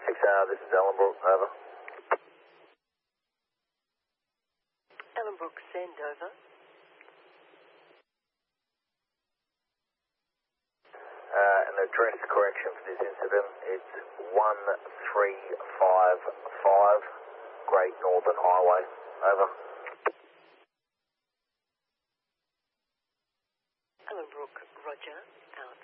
This is Ellenbrook, over. Ellenbrook, send over. An address correction for this incident. It's 1355 Great Northern Highway, over. Ellenbrook, roger, out.